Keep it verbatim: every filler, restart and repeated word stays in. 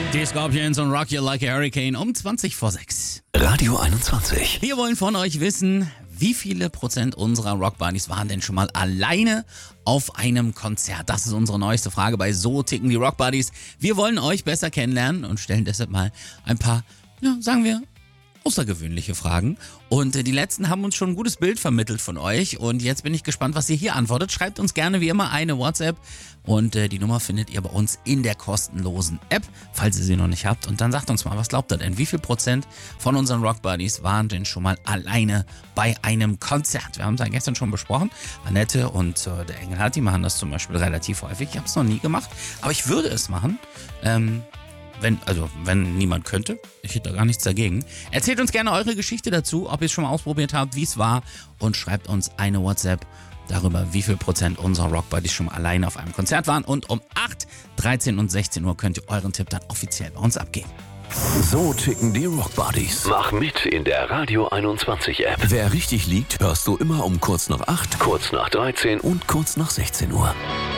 Die Scorpions und Rock You Like a Hurricane um zwanzig vor sechs. Radio einundzwanzig. Wir wollen von euch wissen, wie viele Prozent unserer Rockbuddies waren denn schon mal alleine auf einem Konzert? Das ist unsere neueste Frage bei So ticken die Rockbuddies. Wir wollen euch besser kennenlernen und stellen deshalb mal ein paar, ja, sagen wir, außergewöhnliche Fragen. Und äh, die letzten haben uns schon ein gutes Bild vermittelt von euch. Und jetzt bin ich gespannt, was ihr hier antwortet. Schreibt uns gerne wie immer eine WhatsApp. Und äh, die Nummer findet ihr bei uns in der kostenlosen App, falls ihr sie noch nicht habt. Und dann sagt uns mal, was glaubt ihr denn? Wie viel Prozent von unseren Rockbuddies waren denn schon mal alleine bei einem Konzert? Wir haben es ja gestern schon besprochen. Annette und äh, der Engelhardt, die machen das zum Beispiel relativ häufig. Ich habe es noch nie gemacht, aber ich würde es machen. Ähm... Wenn, also, wenn niemand könnte, ich hätte da gar nichts dagegen. Erzählt uns gerne eure Geschichte dazu, ob ihr es schon mal ausprobiert habt, wie es war, und schreibt uns eine WhatsApp darüber, wie viel Prozent unserer Rockbuddies schon mal alleine auf einem Konzert waren. Und um acht, dreizehn und sechzehn Uhr könnt ihr euren Tipp dann offiziell bei uns abgeben. So ticken die Rockbuddies. Mach mit in der Radio einundzwanzig App. Wer richtig liegt, hörst du immer um kurz nach acht, Kurz nach dreizehn und kurz nach sechzehn Uhr.